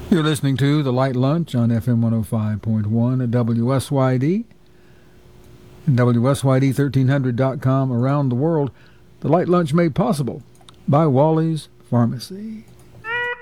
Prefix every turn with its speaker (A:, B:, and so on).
A: You're listening to The Light Lunch on FM 105.1 at WSYD and WSYD1300.com around the world. The Light Lunch made possible by Wally's Pharmacy.